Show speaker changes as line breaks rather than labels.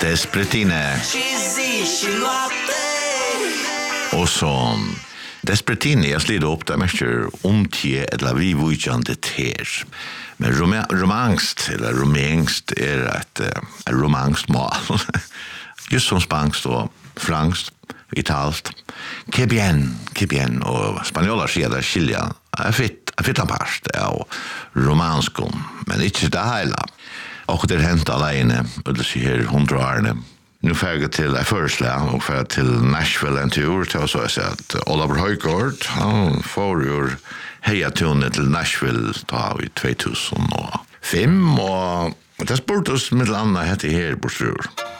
Desperatine. Och så Desperatine, jag slid upp där mest omtie eller vi vujande ter. Men romangst eller romangst ett romangst mål. Just som spanskt och franskt, italskt. Que bien och spanjola säger skilja. Jag fitt apart av romanskum, men inte det hela. Och det hänt alene, och det ser 100 år. Nu får jag till förslag och för till Nashville en tur till så att säga att Oliver Höjgaard han får ju hejaturné till Nashville i 2005 och det spurtas med landa heter här på